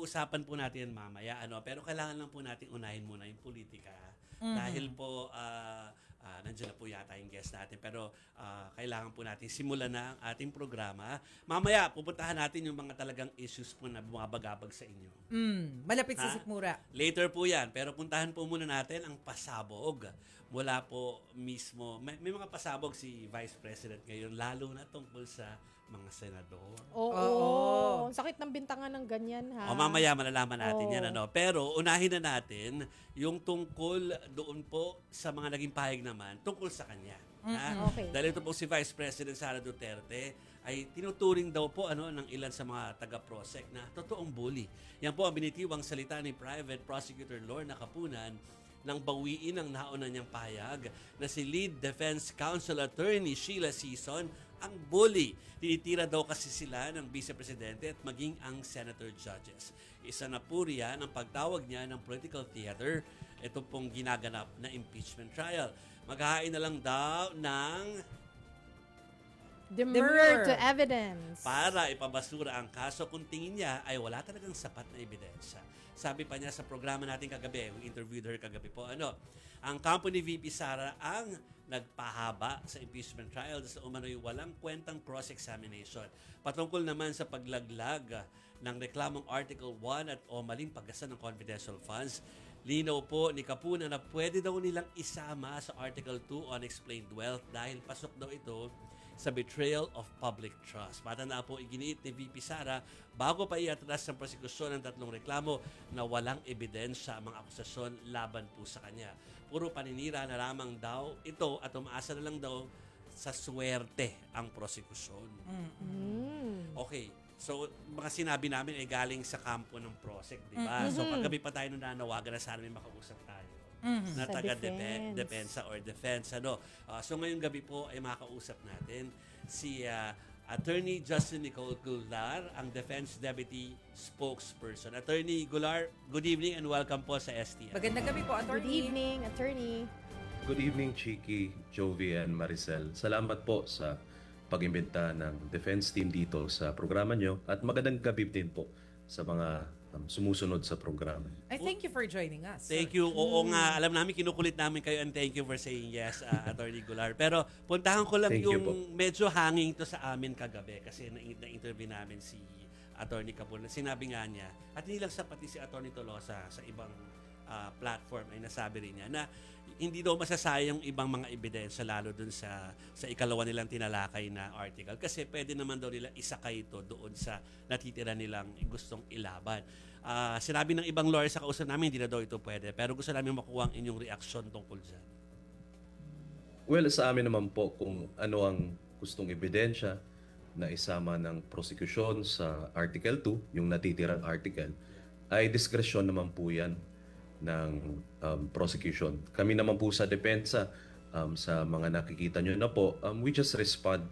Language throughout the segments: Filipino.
pag-uusapan po natin mamaya, pero kailangan lang po natin unahin muna yung politika. Dahil po, nandiyan na po yata yung guest natin. Pero kailangan po natin simulan na ang ating programa. Mamaya, pupuntahan natin yung mga talagang issues po na bumabagabag sa inyo. Malapit sa sikmura. Later po yan. Pero puntahan po muna natin ang pasabog. Mula po mismo, may mga pasabog si Vice President ngayon, lalo na tungkol sa mga senador. Oo. Sakit ng bintangan ng ganyan, ha? Mamaya malalaman natin yan. Pero unahin na natin yung tungkol doon po sa mga naging pahayag naman tungkol sa kanya. Okay. Dahil ito po si Vice President Sara Duterte ay tinuturing daw po ng ilan sa mga taga-prosec na totoong bully. Yan po ang binitiwang salita ni Private Prosecutor Lorna Capunan nang bawiin ang nauna niyang pahayag na si Lead Defense Counsel Attorney Sheila Sison ang bully. Tinitira daw kasi sila ng Vice Presidente at maging ang Senator Judges. Isa na po riyan ang pagtawag niya ng political theater. Ito pong ginaganap na impeachment trial. Maghahain na lang daw ng Demur to evidence. Para ipabasura ang kaso kung tingin niya ay wala talagang sapat na ebidensya. Sabi pa niya sa programa natin kagabi, we interviewed her kagabi po, ang kampo ni VP Sara ang nagpahaba sa impeachment trial sa umano'y walang kwentang cross-examination. Patungkol naman sa paglaglag ng reklamong Article 1 at maling paggasan ng confidential funds, linaw po ni Capunan na pwede daw nilang isama sa Article 2 Unexplained Wealth dahil pasok daw ito sa betrayal of public trust. Matanda po iginiit ni VP Sara bago pa iatras ng prosekusyon ng tatlong reklamo na walang ebidensya ang mga akusasyon laban po sa kanya. Puro paninira na lamang daw ito at umaasa na lang daw sa swerte ang prosekusyon. Okay. So, mga sinabi namin ay galing sa kampo ng prosec, di ba? So, kagabi pa tayo nanawagan na sana may makausap tayo na taga-depensa or defense. So, ngayong gabi po ay makausap natin si Attorney Justin Nicole Goulart, ang Defense Deputy Spokesperson. Attorney Goulart, good evening and welcome po sa STM. Magandang gabi po, Attorney. Good evening, Attorney. Good evening, Chiki, Jovi, and Maricel. Salamat po sa pag-imbita ng defense team dito sa programa nyo at magandang gabi din po sa mga sumusunod sa programa. I thank you for joining us. Thank you. Oo nga, alam namin, kinukulit namin kayo and thank you for saying yes, Attorney Goulart. Pero puntahan ko lang yung medyo hanging to sa amin kagabi kasi na-interview namin si Attorney Capunan. Sinabi nga niya, at hindi lang sa pati si Attorney Tolosa sa ibang platform ay nasabi rin niya na hindi daw masasayang ibang mga ebidensya lalo dun sa ikalawa nilang tinalakay na article kasi pwede naman daw nila isakay ito doon sa natitira nilang gustong ilaban. Sinabi ng ibang lawyer sa kausap namin hindi na daw ito pwede pero gusto namin makuha ang inyong reaksyon tungkol dyan. Well, sa amin naman po kung ano ang gustong ebidensya na isama ng prosecution sa Article 2, yung natitirang article, ay diskresyon naman po yan ng prosecution. Kami naman po sa depensa, sa mga nakikita nyo na po, we just respond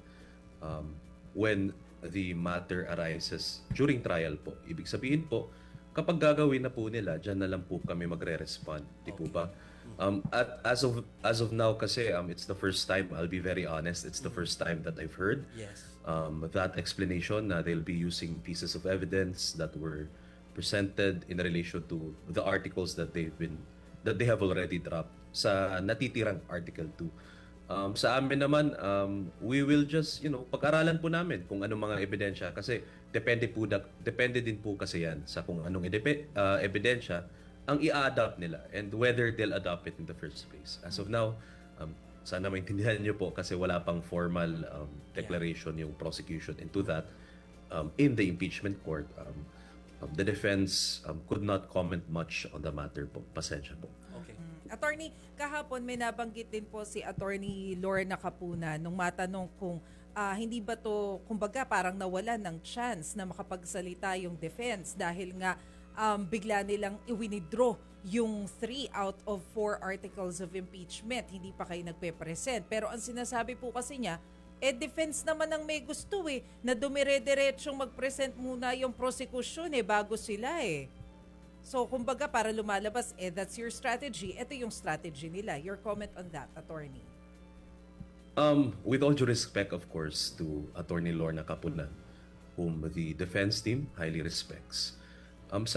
when the matter arises during trial po. Ibig sabihin po, kapag gagawin na po nila, dyan na lang po kami magre-respond. Di po ba? At as of now kasi, it's the first time, I'll be very honest, it's the first time that I've heard that explanation na they'll be using pieces of evidence that were presented in relation to the articles that they have already dropped sa natitirang Article 2. Sa amin naman, we will just, pag-aralan po namin kung anong mga ebidensya kasi depende din po kasi yan sa kung anong ebidensya ang i-adopt nila and whether they'll adopt it in the first place. As of now, sana maintindihan niyo po kasi wala pang formal declaration yung prosecution into that in the impeachment court. The defense could not comment much on the matter po. Pasensya po. Okay. Attorney, kahapon may nabanggit din po si Attorney Lorna Capunan nung matanong kung hindi ba to, kumbaga parang nawalan ng chance na makapagsalita yung defense dahil nga bigla nilang i-withdraw yung 3 out of 4 articles of impeachment. Hindi pa kayo nagpe-present. Pero ang sinasabi po kasi niya, defense naman ang may gusto na dumire-diretsong mag-present muna yung prosecution bago sila So, kumbaga para lumalabas, that's your strategy. Ito yung strategy nila. Your comment on that, Attorney? With all due respect, of course, to Attorney Lorna Capunan, whom the defense team highly respects, sa